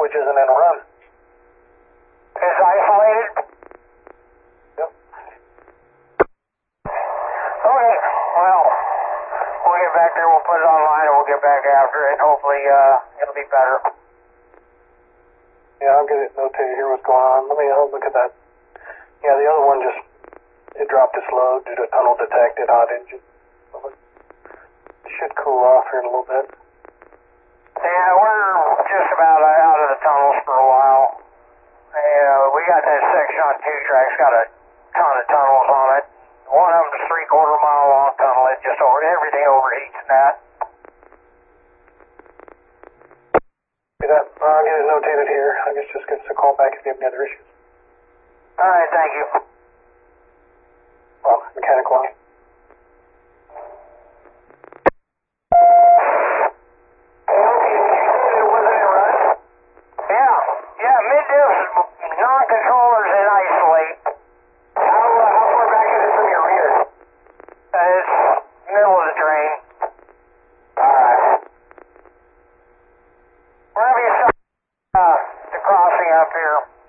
switches and then run. It's isolated? Yep. Okay, well, we'll get back there, we'll put it online, and we'll get back after it. Hopefully, it'll be better. Yeah, I'll get it notated here what's going on. Let me look at that. Yeah, the other one just, it dropped its load due to tunnel detected hot engine. It should cool off here in a little bit. Yeah, we're just about out of the tunnels for a while. We got that section on 2 tracks, got a ton of tunnels on it. One of them's 3/4 mile long tunnel. It just everything overheats in that. I'll get it notated here. I guess just give us a call back if you have any other issues. All right, thank you. Well, mechanic line. Yeah, mid-diff non-controllers and isolate. How far back is it from your rear? It's middle of the drain. Alright. Wherever you saw the crossing up here.